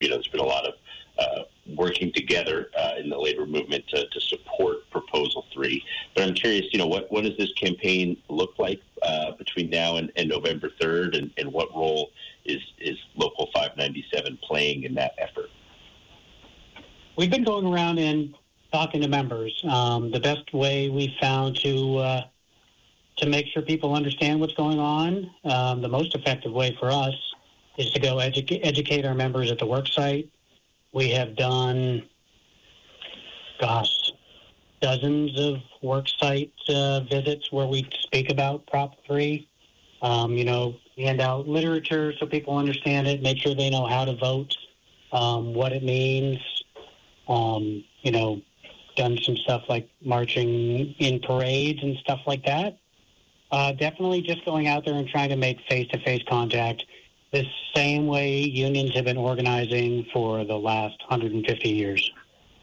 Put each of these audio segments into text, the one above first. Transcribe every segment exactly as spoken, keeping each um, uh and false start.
you know, there's been a lot of uh, working together uh, in the labor movement to, to support Proposal three. But I'm curious, you know, what, what does this campaign look like uh, between now and, and November third, and, and what role is, is Local five ninety-seven playing in that effort? We've been going around and talking to members. Um, the best way we found to uh, to make sure people understand what's going on, um, the most effective way for us is to go edu- educate our members at the work site. We have done, gosh, dozens of work site uh, visits where we speak about Prop three. Um, you know, hand out literature so people understand it, make sure they know how to vote, um, what it means. Um, you know, done some stuff like marching in parades and stuff like that. Uh, definitely just going out there and trying to make face-to-face contact the same way unions have been organizing for the last one hundred fifty years.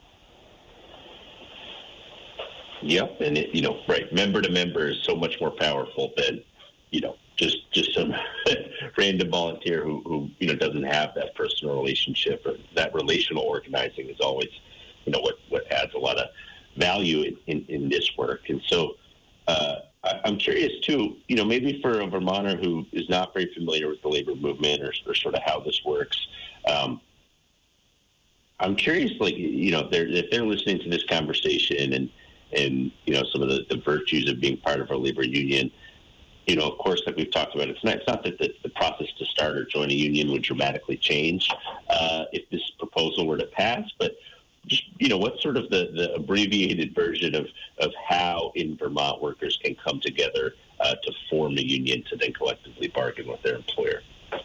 Yep, and it, you know, right, member to member is so much more powerful than, you know, just just some random volunteer who, who, you know, doesn't have that personal relationship. Or that relational organizing is always, you know, what, what adds a lot of value in, in, in this work. And so uh, I, I'm curious, too, you know, maybe for a Vermonter who is not very familiar with the labor movement or, or sort of how this works, um, I'm curious, like, you know, if they're, if they're listening to this conversation and, and you know, some of the, the virtues of being part of a labor union, you know, of course, like we've talked about, it's not, it's not that the, the process to start or join a union would dramatically change uh, if this proposal were to pass, but just, you know, what's sort of the, the abbreviated version of, of how in Vermont workers can come together uh, to form a union to then collectively bargain with their employer?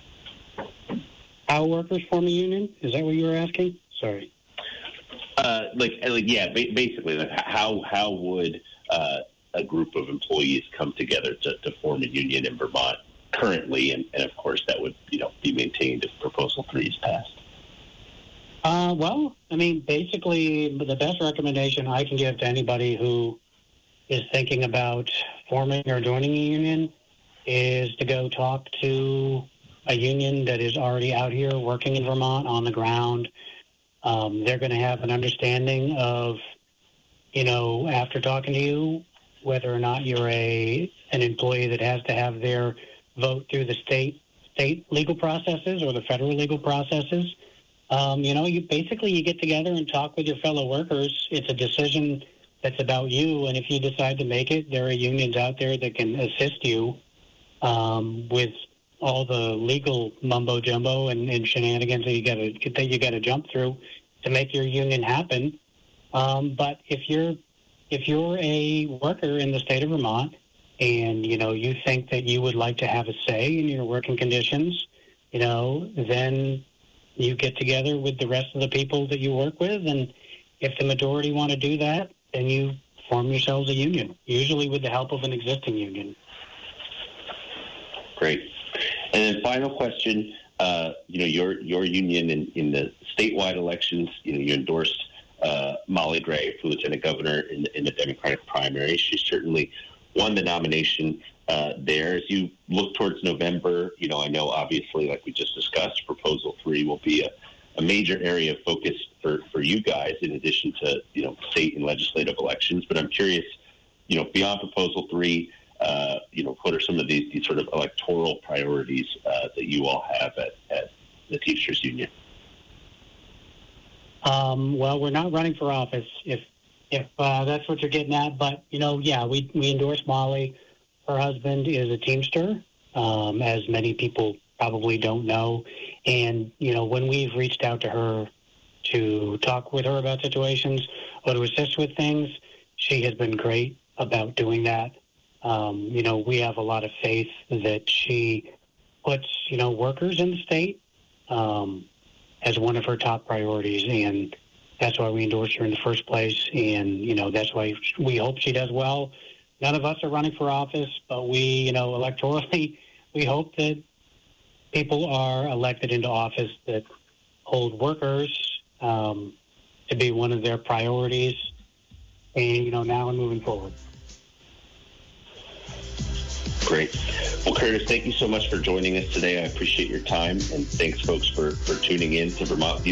How workers form a union? Is that what you were asking? Sorry. Uh, like, like, yeah, ba- basically, like how how would uh, a group of employees come together to, to form a union in Vermont currently, and, and of course that would, you know, be maintained if Proposal three is passed? Uh, well, I mean, basically, the best recommendation I can give to anybody who is thinking about forming or joining a union is to go talk to a union that is already out here working in Vermont on the ground. Um, they're going to have an understanding of, you know, after talking to you, whether or not you're a an employee that has to have their vote through the state state legal processes or the federal legal processes. Um, you know, you basically you get together and talk with your fellow workers. It's a decision that's about you, and if you decide to make it, there are unions out there that can assist you um, with all the legal mumbo jumbo and, and shenanigans that you got to that you got to jump through to make your union happen. Um, but if you're if you're a worker in the state of Vermont, and you know you think that you would like to have a say in your working conditions, you know, then you get together with the rest of the people that you work with, and if the majority want to do that, then you form yourselves a union, usually with the help of an existing union. Great. And then final question, uh, you know, your your union in, in the statewide elections, you know, you endorsed uh, Molly Gray for lieutenant governor in the, in the Democratic primary. She certainly won the nomination uh, there. As you look towards November, you know, I know obviously, like we just discussed, Proposal three will be a, a major area of focus for, for you guys in addition to, you know, state and legislative elections. But I'm curious, you know, beyond Proposal three, Uh, you know, what are some of these, these sort of electoral priorities uh, that you all have at, at the Teamsters Union? Um, well, we're not running for office, if if uh, that's what you're getting at. But, you know, yeah, we, we endorse Molly. Her husband is a Teamster, um, as many people probably don't know. And, you know, when we've reached out to her to talk with her about situations or to assist with things, she has been great about doing that. Um, you know, we have a lot of faith that she puts, you know, workers in the state um, as one of her top priorities, and that's why we endorse her in the first place, and, you know, that's why we hope she does well. None of us are running for office, but we, you know, electorally, we hope that people are elected into office that hold workers um, to be one of their priorities, and, you know, now and moving forward. Great. Well, Curtis, thank you so much for joining us today. I appreciate your time, and thanks, folks, for, for tuning in to Vermont View.